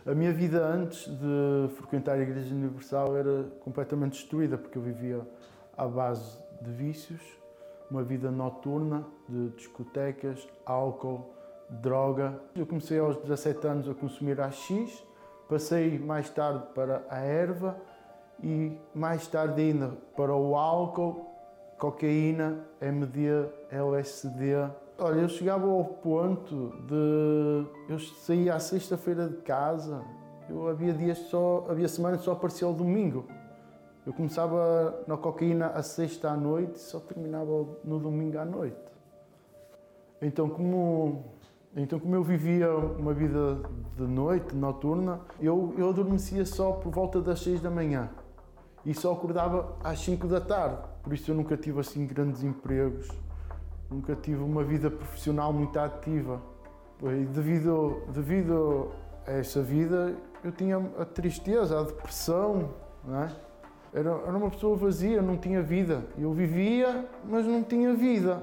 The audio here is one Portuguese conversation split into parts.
A minha vida antes de frequentar a Igreja Universal era completamente destruída, porque eu vivia à base de vícios, uma vida noturna, de discotecas, álcool, droga. Eu comecei aos 17 anos a consumir AX, passei mais tarde para a erva e mais tarde ainda para o álcool, cocaína, MD, LSD. Olha, eu chegava ao ponto de... Eu saía à sexta-feira de casa, havia semanas que só aparecia ao domingo. Eu começava na cocaína à sexta à noite e só terminava no domingo à noite. Então como eu vivia uma vida de noite, noturna, eu adormecia só por volta das 6 da manhã e só acordava às 5 da tarde. Por isso eu nunca tive assim grandes empregos, nunca tive uma vida profissional muito ativa. E devido a essa vida eu tinha a tristeza, a depressão, não é? Era uma pessoa vazia, não tinha vida. Eu vivia, mas não tinha vida.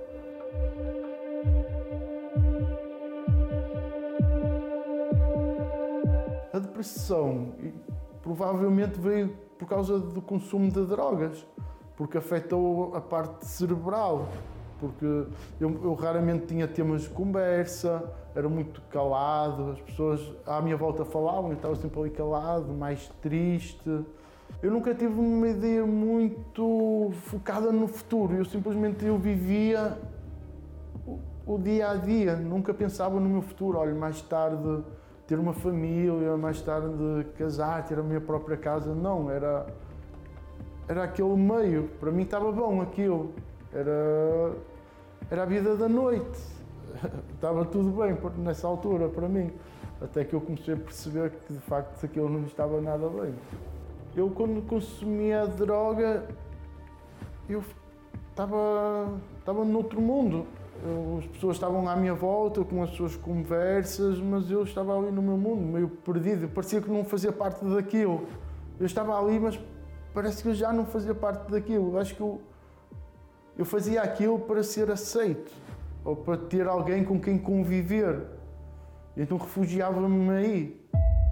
A depressão provavelmente veio por causa do consumo de drogas, porque afetou a parte cerebral, porque eu raramente tinha temas de conversa, era muito calado, as pessoas à minha volta falavam, eu estava sempre ali calado, mais triste. Eu nunca tive uma ideia muito focada no futuro, eu simplesmente vivia o dia a dia, nunca pensava no meu futuro. Olha, mais tarde ter uma família, mais tarde casar, ter a minha própria casa, não, era aquele meio, para mim estava bom aquilo, era a vida da noite, estava tudo bem nessa altura para mim, até que eu comecei a perceber que de facto aquilo não estava nada bem. Eu quando consumia droga, eu estava noutro mundo. As pessoas estavam à minha volta, com as suas conversas, mas eu estava ali no meu mundo, meio perdido. Parecia que não fazia parte daquilo. Eu estava ali, mas parece que eu já não fazia parte daquilo. Acho que eu fazia aquilo para ser aceito, ou para ter alguém com quem conviver. Então refugiava-me aí.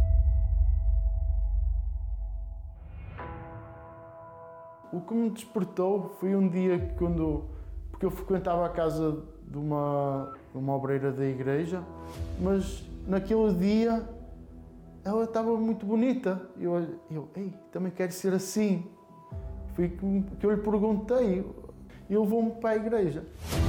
O que me despertou foi um dia porque eu frequentava a casa de uma obreira da igreja, mas naquele dia ela estava muito bonita. Ei, também quero ser assim. Foi que eu lhe perguntei, e levou-me para a igreja.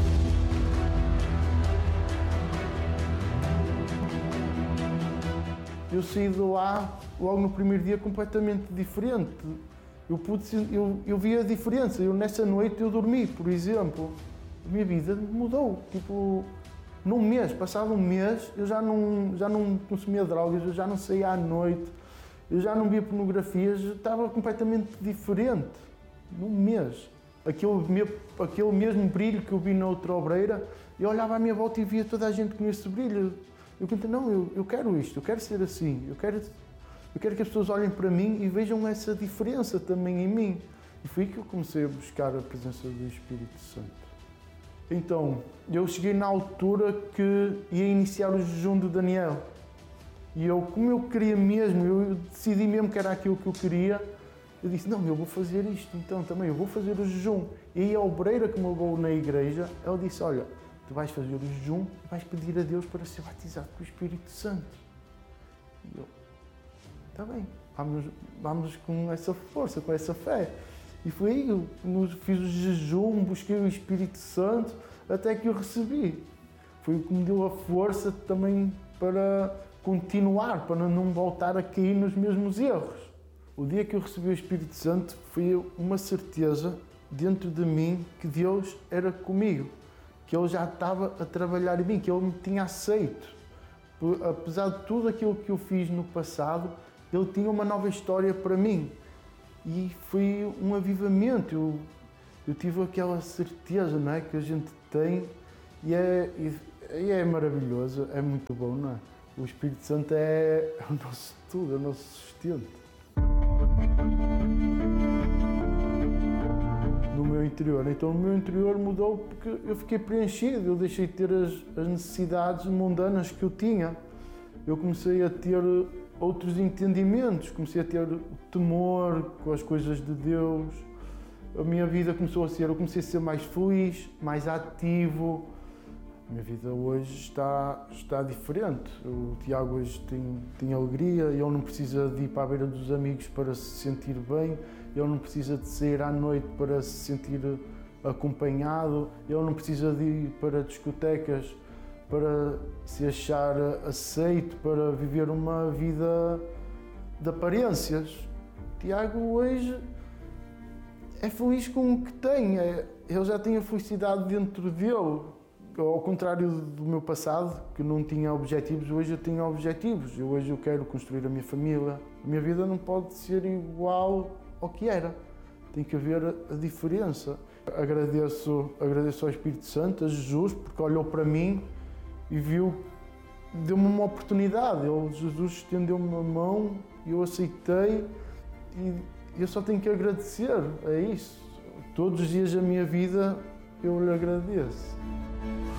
Eu saí de lá, logo no primeiro dia, completamente diferente. Eu vi a diferença. Nessa noite eu dormi, por exemplo. A minha vida mudou. Tipo, num mês, passado um mês, eu já não consumia drogas, eu já não saía à noite, eu já não via pornografias, eu estava completamente diferente. Num mês. Aquele mesmo brilho que eu vi na outra obreira, eu olhava à minha volta e via toda a gente com esse brilho. Eu pensei, não, eu quero isto, eu quero ser assim, eu quero que as pessoas olhem para mim e vejam essa diferença também em mim. E foi aí que eu comecei a buscar a presença do Espírito Santo. Então, eu cheguei na altura que ia iniciar o jejum do Daniel. E como eu queria mesmo, eu decidi mesmo que era aquilo que eu queria, eu disse, não, eu vou fazer isto, então também eu vou fazer o jejum. E aí a obreira que me levou na igreja, ela disse, olha, tu vais fazer o jejum e vais pedir a Deus para ser batizado com o Espírito Santo. E eu, está bem, vamos com essa força, com essa fé. E foi aí, eu fiz o jejum, busquei o Espírito Santo, até que eu recebi. Foi o que me deu a força também para continuar, para não voltar a cair nos mesmos erros. O dia que eu recebi o Espírito Santo, foi uma certeza dentro de mim que Deus era comigo, que Ele já estava a trabalhar em mim, que Ele me tinha aceito. Apesar de tudo aquilo que eu fiz no passado, Ele tinha uma nova história para mim. E foi um avivamento. Eu tive aquela certeza, não é, que a gente tem e é maravilhoso, é muito bom, não é? O Espírito Santo é o nosso tudo, é o nosso sustento. No meu interior. Então o meu interior mudou porque eu fiquei preenchido, eu deixei de ter as necessidades mundanas que eu tinha. Eu comecei a ter outros entendimentos, comecei a ter temor com as coisas de Deus. A minha vida começou a ser, eu comecei a ser mais feliz, mais ativo. A minha vida hoje está diferente. O Tiago hoje tem alegria, ele não precisa de ir para a beira dos amigos para se sentir bem, ele não precisa de sair à noite para se sentir acompanhado, ele não precisa de ir para discotecas para se achar aceito, para viver uma vida de aparências. O Tiago hoje é feliz com o que tem, ele já tem a felicidade dentro dele. Ao contrário do meu passado, que não tinha objetivos, hoje eu tenho objetivos. Hoje eu quero construir a minha família. A minha vida não pode ser igual ao que era. Tem que haver a diferença. Agradeço ao Espírito Santo, a Jesus, porque olhou para mim e viu, deu-me uma oportunidade. Jesus estendeu-me a mão, eu aceitei e eu só tenho que agradecer. É isso. Todos os dias da minha vida eu lhe agradeço.